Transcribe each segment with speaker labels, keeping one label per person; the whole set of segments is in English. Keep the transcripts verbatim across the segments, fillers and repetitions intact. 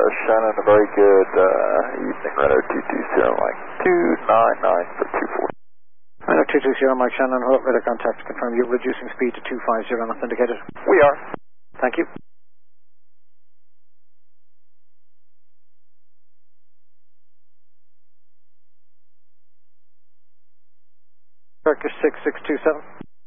Speaker 1: Shannon, a very good uh, evening, Reno two two zero, Mike two nine nine for two four.
Speaker 2: Reno two two zero, Mike Shannon, hold up radar contact to confirm you're reducing speed to two five zero, not indicated.
Speaker 1: We are.
Speaker 2: Thank you. Turkish six six two seven.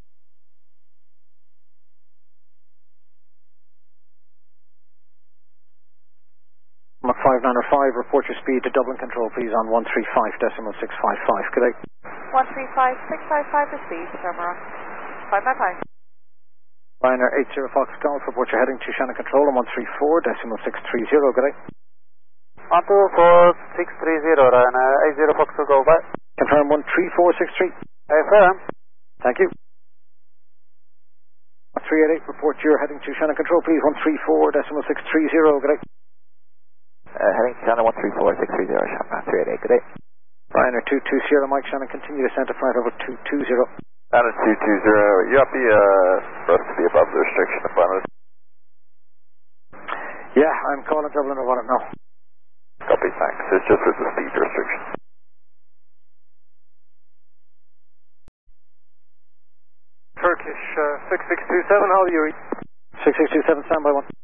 Speaker 2: five nine five, report your speed to Dublin Control, please, on one three five decimal six five five. Good day.
Speaker 3: one three five six five five is speed, camera. five nine five.
Speaker 2: Ryanair eight zero Fox Golf, report your heading to Shannon Control on one three four decimal six three zero. Good day.
Speaker 4: one two four six three zero, Ryanair eight zero Fox Golf, bye.
Speaker 2: Confirm one three four six three.
Speaker 4: Affirm.
Speaker 2: Thank you. three eight eight, report your heading to Shannon Control, please, one three four decimal six three zero. Good day.
Speaker 1: Uh, heading to Shannon one three four six three zero, Shannon three eight eight, good day.
Speaker 2: Ryanair two two zero, Mike Shannon, continue descent to flight over two two zero.
Speaker 1: Shannon two two zero, you happy uh, for us to be above the restriction in front of us?
Speaker 2: Yeah, I'm calling Dublin about it now.
Speaker 1: Copy, thanks. It's just with the speed restriction.
Speaker 4: Turkish uh, six six two seven, how are you?
Speaker 2: six six two seven, standby one.